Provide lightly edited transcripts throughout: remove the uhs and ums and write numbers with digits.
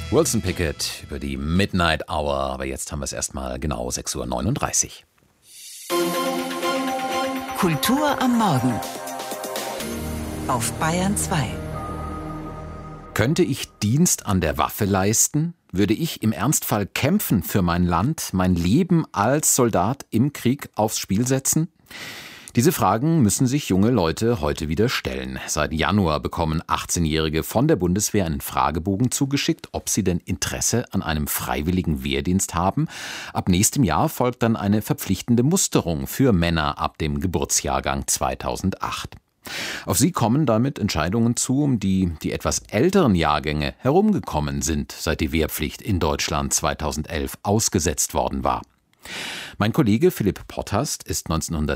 Wilson Pickett über die Midnight Hour. Aber jetzt haben wir es erstmal genau 6:39 Uhr. Kultur am Morgen auf Bayern 2. Könnte ich Dienst an der Waffe leisten? Würde ich im Ernstfall kämpfen für mein Land, mein Leben als Soldat im Krieg aufs Spiel setzen? Diese Fragen müssen sich junge Leute heute wieder stellen. Seit Januar bekommen 18-Jährige von der Bundeswehr einen Fragebogen zugeschickt, ob sie denn Interesse an einem freiwilligen Wehrdienst haben. Ab nächstem Jahr folgt dann eine verpflichtende Musterung für Männer ab dem Geburtsjahrgang 2008. Auf sie kommen damit Entscheidungen zu, um die etwas älteren Jahrgänge herumgekommen sind, seit die Wehrpflicht in Deutschland 2011 ausgesetzt worden war. Mein Kollege Philipp Potthast ist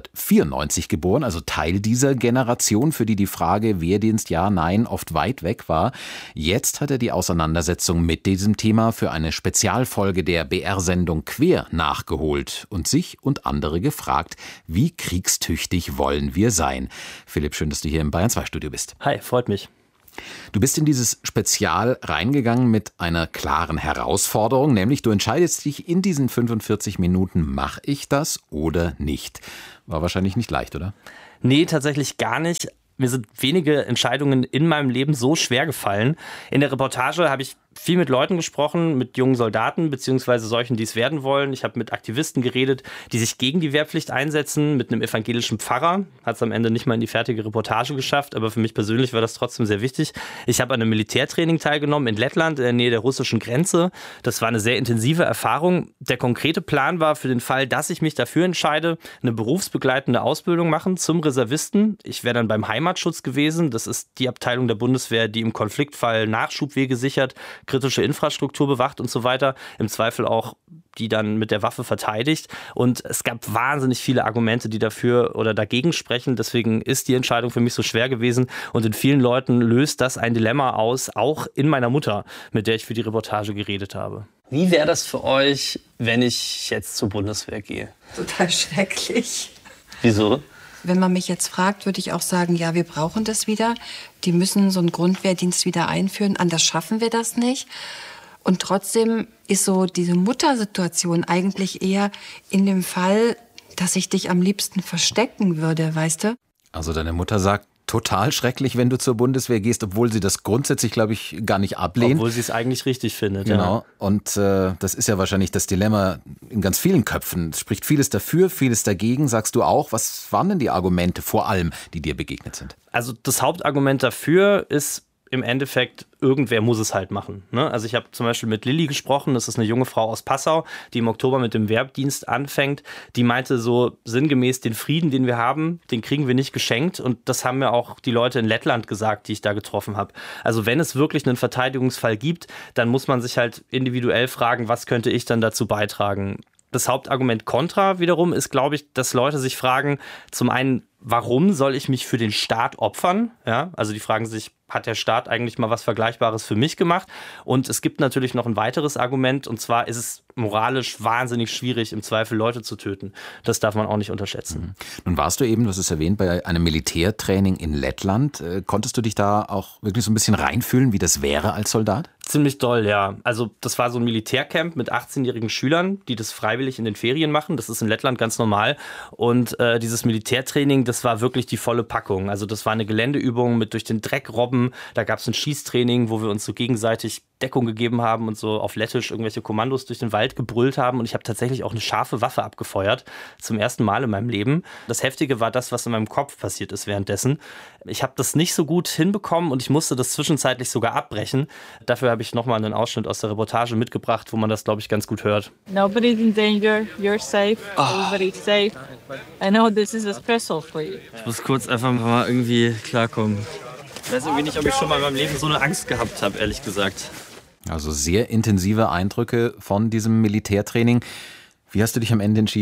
1994 geboren, also Teil dieser Generation, für die die Frage Wehrdienst ja, nein oft weit weg war. Jetzt hat er die Auseinandersetzung mit diesem Thema für eine Spezialfolge der BR-Sendung Quer nachgeholt und sich und andere gefragt, wie kriegstüchtig wollen wir sein? Philipp, schön, dass du hier im Bayern 2 Studio bist. Hi, freut mich. Du bist in dieses Spezial reingegangen mit einer klaren Herausforderung, nämlich du entscheidest dich in diesen 45 Minuten, mache ich das oder nicht? War wahrscheinlich nicht leicht, oder? Nee, tatsächlich gar nicht. Mir sind wenige Entscheidungen in meinem Leben so schwer gefallen. In der Reportage habe ich viel mit Leuten gesprochen, mit jungen Soldaten beziehungsweise solchen, die es werden wollen. Ich habe mit Aktivisten geredet, die sich gegen die Wehrpflicht einsetzen, mit einem evangelischen Pfarrer. Hat es am Ende nicht mal in die fertige Reportage geschafft, aber für mich persönlich war das trotzdem sehr wichtig. Ich habe an einem Militärtraining teilgenommen in Lettland, in der Nähe der russischen Grenze. Das war eine sehr intensive Erfahrung. Der konkrete Plan war für den Fall, dass ich mich dafür entscheide, eine berufsbegleitende Ausbildung machen zum Reservisten. Ich wäre dann beim Heimatschutz gewesen. Das ist die Abteilung der Bundeswehr, die im Konfliktfall Nachschubwege sichert, kritische Infrastruktur bewacht und so weiter, im Zweifel auch die dann mit der Waffe verteidigt. Und es gab wahnsinnig viele Argumente, die dafür oder dagegen sprechen. Deswegen ist die Entscheidung für mich so schwer gewesen. Und in vielen Leuten löst das ein Dilemma aus, auch in meiner Mutter, mit der ich für die Reportage geredet habe. Wie wäre das für euch, wenn ich jetzt zur Bundeswehr gehe? Total schrecklich. Wieso? Wenn man mich jetzt fragt, würde ich auch sagen, ja, wir brauchen das wieder. Die müssen so einen Grundwehrdienst wieder einführen. Anders schaffen wir das nicht. Und trotzdem ist so diese Muttersituation eigentlich eher in dem Fall, dass ich dich am liebsten verstecken würde, weißt du? Also deine Mutter sagt, total schrecklich, wenn du zur Bundeswehr gehst, obwohl sie das grundsätzlich, glaube ich, gar nicht ablehnt. Obwohl sie es eigentlich richtig findet. Genau. Ja. Und das ist ja wahrscheinlich das Dilemma in ganz vielen Köpfen. Es spricht vieles dafür, vieles dagegen. Sagst du auch, was waren denn die Argumente vor allem, die dir begegnet sind? Also das Hauptargument dafür ist im Endeffekt, irgendwer muss es halt machen. Ne? Also ich habe zum Beispiel mit Lilly gesprochen, das ist eine junge Frau aus Passau, die im Oktober mit dem Wehrdienst anfängt. Die meinte so sinngemäß, den Frieden, den wir haben, den kriegen wir nicht geschenkt. Und das haben mir auch die Leute in Lettland gesagt, die ich da getroffen habe. Also wenn es wirklich einen Verteidigungsfall gibt, dann muss man sich halt individuell fragen, was könnte ich dann dazu beitragen. Das Hauptargument kontra wiederum ist, glaube ich, dass Leute sich fragen, zum einen, warum soll ich mich für den Staat opfern? Ja, also die fragen sich, hat der Staat eigentlich mal was Vergleichbares für mich gemacht? Und es gibt natürlich noch ein weiteres Argument, und zwar ist es moralisch wahnsinnig schwierig, im Zweifel Leute zu töten. Das darf man auch nicht unterschätzen. Nun warst du eben, du hast es erwähnt, bei einem Militärtraining in Lettland. Konntest du dich da auch wirklich so ein bisschen reinfühlen, wie das wäre als Soldat? Ziemlich doll, ja. Also das war so ein Militärcamp mit 18-jährigen Schülern, die das freiwillig in den Ferien machen. Das ist in Lettland ganz normal. Und dieses Militärtraining, das war wirklich die volle Packung. Also das war eine Geländeübung mit durch den Dreck robben. Da gab es ein Schießtraining, wo wir uns so gegenseitig Deckung gegeben haben und so auf Lettisch irgendwelche Kommandos durch den Wald gebrüllt haben. Und ich habe tatsächlich auch eine scharfe Waffe abgefeuert. Zum ersten Mal in meinem Leben. Das Heftige war das, was in meinem Kopf passiert ist währenddessen. Ich habe das nicht so gut hinbekommen und ich musste das zwischenzeitlich sogar abbrechen. Dafür habe ich nochmal einen Ausschnitt aus der Reportage mitgebracht, wo man das, glaube ich, ganz gut hört. Nobody's in danger, you're safe, everybody's safe. I know this is a stressful for you. Ich muss kurz einfach mal irgendwie klarkommen. Ich weiß irgendwie nicht, ob ich schon mal in meinem Leben so eine Angst gehabt habe, ehrlich gesagt. Also sehr intensive Eindrücke von diesem Militärtraining. Wie hast du dich am Ende entschieden?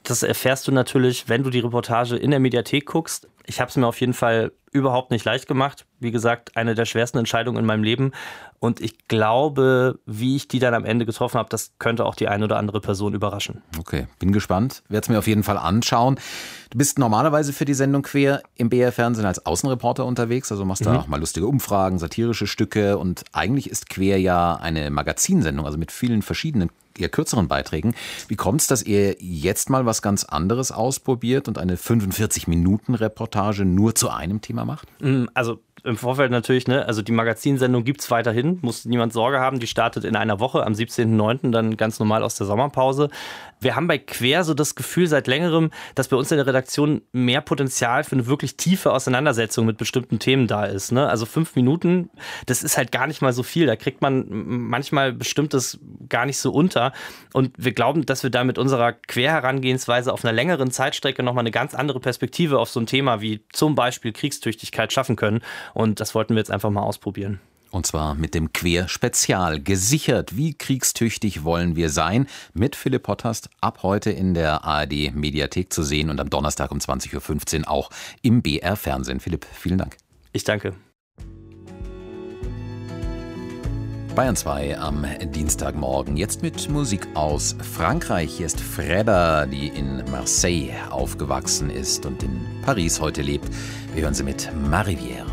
Das erfährst du natürlich, wenn du die Reportage in der Mediathek guckst. Ich habe es mir auf jeden Fall überhaupt nicht leicht gemacht. Wie gesagt, eine der schwersten Entscheidungen in meinem Leben. Und ich glaube, wie ich die dann am Ende getroffen habe, das könnte auch die eine oder andere Person überraschen. Okay, bin gespannt. Werde es mir auf jeden Fall anschauen. Du bist normalerweise für die Sendung Quer im BR-Fernsehen als Außenreporter unterwegs. Also machst da auch mal lustige Umfragen, satirische Stücke. Und eigentlich ist Quer ja eine Magazinsendung, also mit vielen verschiedenen, eher kürzeren Beiträgen. Wie kommt es, dass ihr jetzt mal was ganz anderes ausprobiert und eine 45-Minuten-Reportage nur zu einem Thema macht? Also im Vorfeld natürlich, ne? Also die Magazinsendung gibt es weiterhin, muss niemand Sorge haben. Die startet in einer Woche am 17.09. dann ganz normal aus der Sommerpause. Wir haben bei Quer so das Gefühl seit längerem, dass bei uns in der Redaktion mehr Potenzial für eine wirklich tiefe Auseinandersetzung mit bestimmten Themen da ist. Ne? Also 5 Minuten, das ist halt gar nicht mal so viel. Da kriegt man manchmal Bestimmtes gar nicht so unter. Und wir glauben, dass wir da mit unserer Quer-Herangehensweise auf einer längeren Zeitstrecke nochmal eine ganz andere Perspektive auf so ein Thema wie zum Beispiel Kriegstüchtigkeit schaffen können. Und das wollten wir jetzt einfach mal ausprobieren. Und zwar mit dem Quer-Spezial. Gesichert, wie kriegstüchtig wollen wir sein? Mit Philipp Potthast ab heute in der ARD-Mediathek zu sehen und am Donnerstag um 20.15 Uhr auch im BR-Fernsehen. Philipp, vielen Dank. Ich danke. Bayern 2 am Dienstagmorgen. Jetzt mit Musik aus Frankreich. Hier ist Freda, die in Marseille aufgewachsen ist und in Paris heute lebt. Wir hören sie mit Marivière.